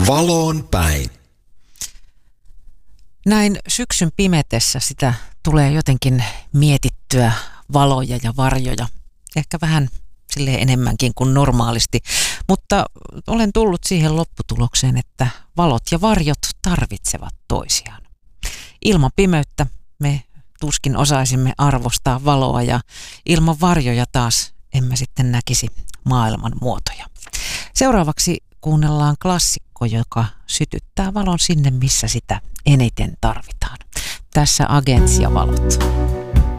Valoon päin. Näin syksyn pimetessä sitä tulee jotenkin mietittyä valoja ja varjoja. Ehkä vähän silleen enemmänkin kuin normaalisti. Mutta olen tullut siihen lopputulokseen, että valot ja varjot tarvitsevat toisiaan. Ilman pimeyttä me tuskin osaisimme arvostaa valoa ja ilman varjoja taas emme sitten näkisi maailman muotoja. Seuraavaksi kuunnellaan klassikko, joka sytyttää valon sinne, missä sitä eniten tarvitaan. Tässä Agents ja valot.